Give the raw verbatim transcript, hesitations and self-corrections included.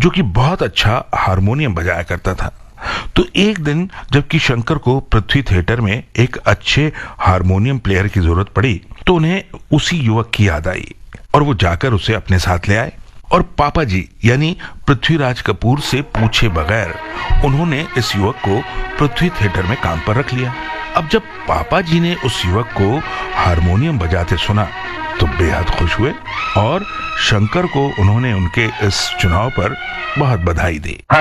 जो कि बहुत अच्छा हारमोनियम बजाया करता था। तो एक दिन जबकि शंकर को पृथ्वी थिएटर में एक अच्छे हारमोनियम प्लेयर की जरूरत पड़ी, तो उन्हें उसी युवक की याद आई और वो जाकर उसे अपने साथ ले आए और पापा जी यानी पृथ्वीराज कपूर से पूछे बगैर उन्होंने इस युवक को पृथ्वी थिएटर में काम पर रख लिया। अब जब पापा जी ने उस युवक को हारमोनियम बजाते सुना तो बेहद खुश हुए और शंकर को उन्होंने उनके इस चुनाव पर बहुत बधाई दी।